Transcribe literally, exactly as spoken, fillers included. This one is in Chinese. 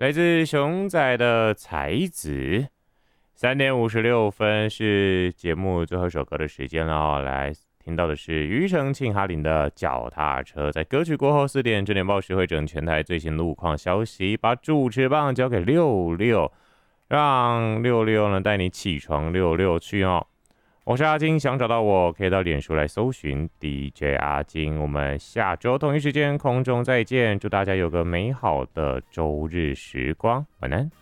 来自熊仔的才子。三点五十六分是节目最后一首歌的时间了哦，来听到的是庾澄庆哈林的脚踏车。在歌曲过后四点，正点报时会整全台最新路况消息，把主持棒交给六六，让六六呢带你起床六六去哦。我是阿金，想找到我可以到脸书来搜寻 D J 阿金。我们下周同一时间空中再见，祝大家有个美好的周日时光，晚安。